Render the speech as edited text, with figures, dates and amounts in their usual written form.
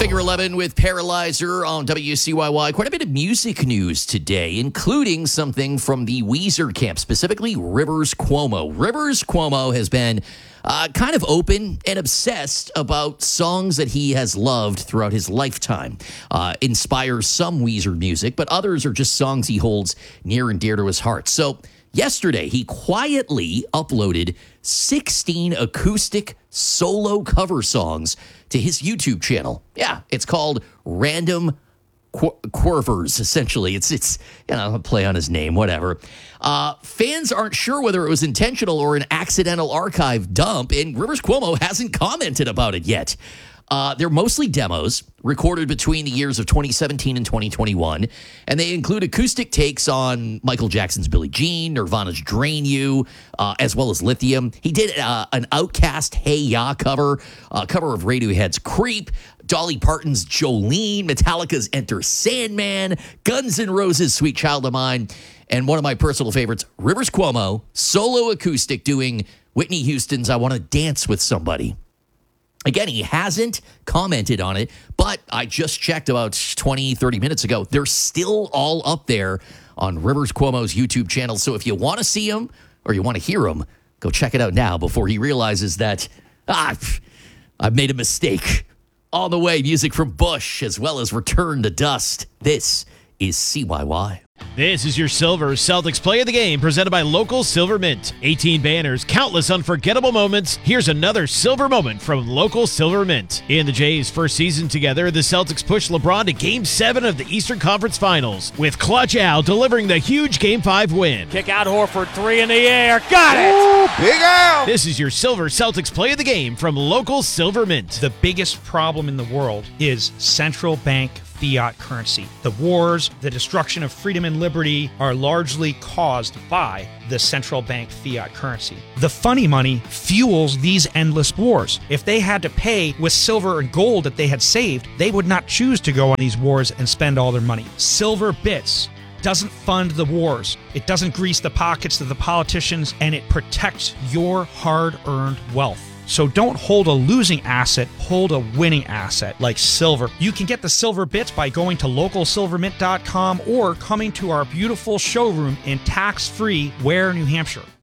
Figure 11 with Paralyzer on WCYY. Quite a bit of music news today, including something from the Weezer camp, specifically Rivers Cuomo. Rivers Cuomo has been kind of open and obsessed about songs that he has loved throughout his lifetime. Inspires some Weezer music, but others are just songs he holds near and dear to his heart. So yesterday, he quietly uploaded 16 acoustic solo cover songs to his YouTube channel. Yeah, it's called Random Quirvers, essentially. It's a play on his name, whatever. Fans aren't sure whether it was intentional or an accidental archive dump, and Rivers Cuomo hasn't commented about it yet. They're mostly demos recorded between the years of 2017 and 2021, and they include acoustic takes on Michael Jackson's Billie Jean, Nirvana's Drain You, as well as Lithium. He did an Outkast Hey Ya cover, a cover of Radiohead's Creep, Dolly Parton's Jolene, Metallica's Enter Sandman, Guns N' Roses' Sweet Child of Mine, and one of my personal favorites, Rivers Cuomo, solo acoustic doing Whitney Houston's I Want to Dance with Somebody. Again, he hasn't commented on it, but I just checked about 20, 30 minutes ago. They're still all up there on Rivers Cuomo's YouTube channel. So if you want to see him or you want to hear him, go check it out now before he realizes that, I've made a mistake. On the way, music from Bush as well as Return to Dust. This is CYY. This is your Silver Celtics Play of the Game presented by Local Silver Mint. 18 banners, countless unforgettable moments. Here's another silver moment from Local Silver Mint. In the Jays' first season together, the Celtics pushed LeBron to Game 7 of the Eastern Conference Finals, with Clutch Al delivering the huge Game 5 win. Kick out Horford, 3 in the air. Got it! Ooh, Big Al! This is your Silver Celtics Play of the Game from Local Silver Mint. The biggest problem in the world is central bank fiat currency. The wars, the destruction of freedom and liberty are largely caused by the central bank fiat currency. The funny money fuels these endless wars. If they had to pay with silver and gold that they had saved, they would not choose to go on these wars and spend all their money. Silver bits doesn't fund the wars. It doesn't grease the pockets of the politicians, and it protects your hard-earned wealth. So don't hold a losing asset, hold a winning asset like silver. You can get the silver bits by going to localsilvermint.com or coming to our beautiful showroom in tax-free Ware, New Hampshire.